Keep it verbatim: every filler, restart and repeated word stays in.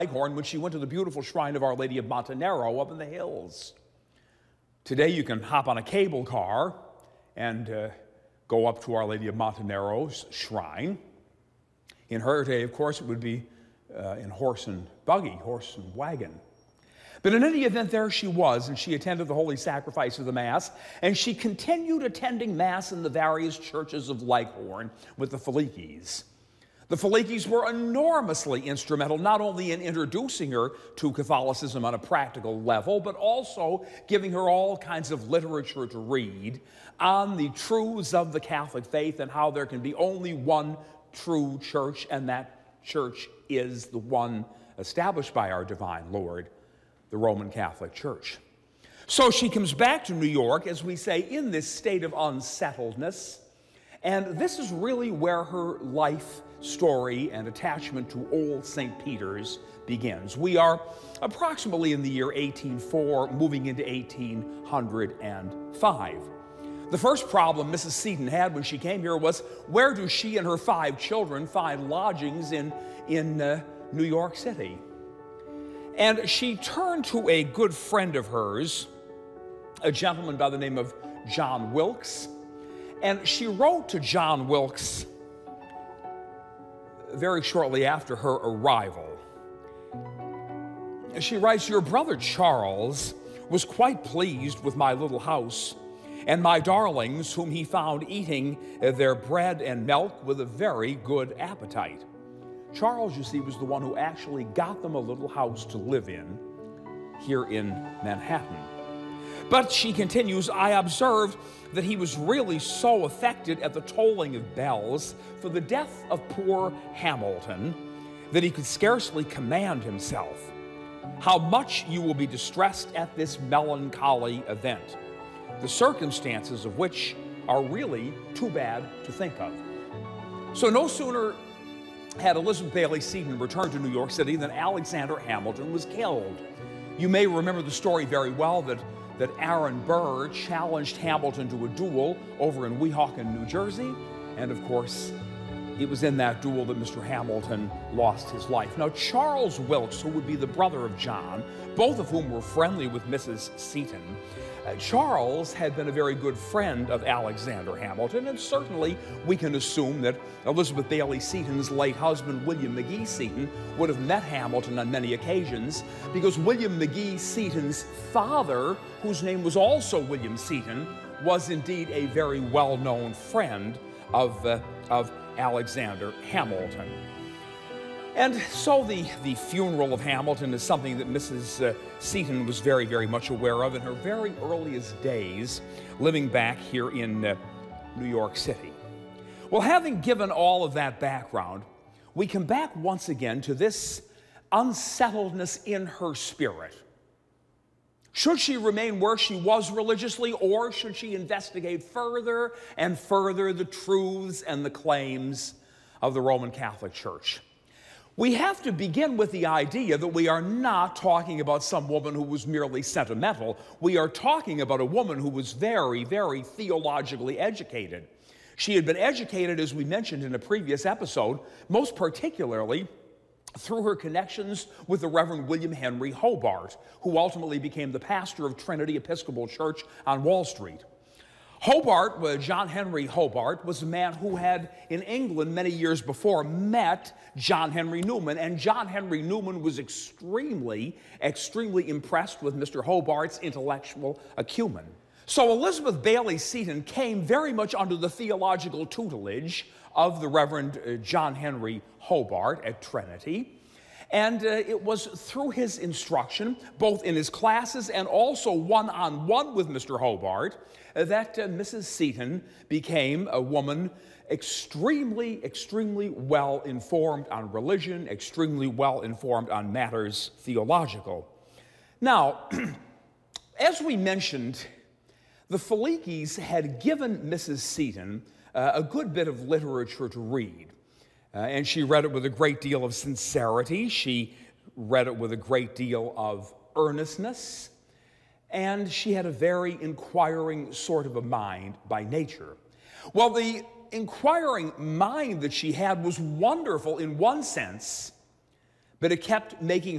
Leghorn when she went to the beautiful shrine of Our Lady of Montenero up in the hills. Today you can hop on a cable car and uh, go up to Our Lady of Montenero's shrine. In her day, of course, it would be uh, in horse and buggy, horse and wagon. But in any event, there she was, and she attended the Holy Sacrifice of the Mass, and she continued attending Mass in the various churches of Leghorn with the Felikis. The Felikis were enormously instrumental, not only in introducing her to Catholicism on a practical level, but also giving her all kinds of literature to read on the truths of the Catholic faith and how there can be only one true church, and that church is the one established by our divine Lord, the Roman Catholic Church. So she comes back to New York, as we say, in this state of unsettledness, and this is really where her life story and attachment to Old Saint Peter's begins. We are approximately in the year eighteen oh four, moving into eighteen oh five. The first problem Missus Seton had when she came here was, where do she and her five children find lodgings in, in uh, New York City? And she turned to a good friend of hers, a gentleman by the name of John Wilkes, and she wrote to John Wilkes very shortly after her arrival. She writes, "Your brother Charles was quite pleased with my little house and my darlings, whom he found eating their bread and milk with a very good appetite." Charles, you see, was the one who actually got them a little house to live in here in Manhattan. But she continues, "I observed that he was really so affected at the tolling of bells for the death of poor Hamilton that he could scarcely command himself. How much you will be distressed at this melancholy event, the circumstances of which are really too bad to think of." So no sooner had Elizabeth Bailey Seton returned to New York City than Alexander Hamilton was killed. You may remember the story very well that that Aaron Burr challenged Hamilton to a duel over in Weehawken, New Jersey, and of course, it was in that duel that Mister Hamilton lost his life. Now, Charles Wilkes, who would be the brother of John, both of whom were friendly with Missus Seton, uh, Charles had been a very good friend of Alexander Hamilton, and certainly we can assume that Elizabeth Bailey Seton's late husband, William McGee Seton, would have met Hamilton on many occasions, because William McGee Seton's father, whose name was also William Seton, was indeed a very well-known friend of, uh, of Alexander Hamilton. And so the, the funeral of Hamilton is something that Missus Uh, Seton was very, very much aware of in her very earliest days living back here in uh, New York City. Well, having given all of that background, we come back once again to this unsettledness in her spirit. Should she remain where she was religiously, or should she investigate further and further the truths and the claims of the Roman Catholic Church? We have to begin with the idea that we are not talking about some woman who was merely sentimental. We are talking about a woman who was very, very theologically educated. She had been educated, as we mentioned in a previous episode, most particularly through her connections with the Reverend William Henry Hobart, who ultimately became the pastor of Trinity Episcopal Church on Wall Street. Hobart, John Henry Hobart, was a man who had, in England many years before, met John Henry Newman, and John Henry Newman was extremely, extremely impressed with Mister Hobart's intellectual acumen. So Elizabeth Bailey Seton came very much under the theological tutelage of the Reverend uh, John Henry Hobart at Trinity. And uh, it was through his instruction, both in his classes and also one-on-one with Mister Hobart, uh, that uh, Missus Seton became a woman extremely, extremely well-informed on religion, extremely well-informed on matters theological. Now, as we mentioned, the Felikis had given Missus Seton uh, a good bit of literature to read. Uh, and she read it with a great deal of sincerity. She read it with a great deal of earnestness. And she had a very inquiring sort of a mind by nature. Well, the inquiring mind that she had was wonderful in one sense, but it kept making